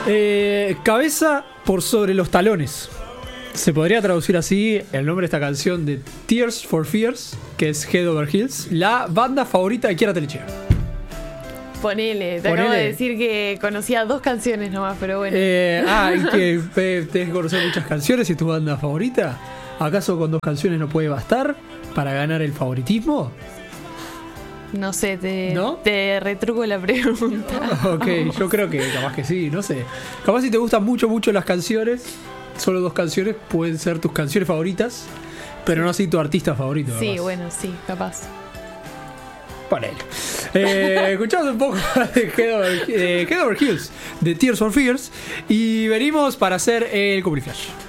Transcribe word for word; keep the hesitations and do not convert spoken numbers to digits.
Eh, cabeza por sobre los talones. Se podría traducir así el nombre de esta canción de Tears for Fears, que es Head Over Heels, la banda favorita de Chiara Telechea. Ponele, te Ponele. acabo de decir que conocía dos canciones nomás, pero bueno. Eh, ah, y que eh, tenés que conocer muchas canciones y es tu banda favorita. ¿Acaso con dos canciones no puede bastar para ganar el favoritismo? No sé, te, ¿No? te retruco la pregunta. Ok, yo creo que capaz que sí, no sé. Capaz si te gustan mucho, mucho las canciones, solo dos canciones pueden ser tus canciones favoritas, pero no así tu artista favorito. Sí, capaz. bueno, sí, capaz. Ponele. Eh, escuchamos un poco de Head Over, eh, Head Over Heels de Tears for Fears y venimos para hacer el Cumpliflash.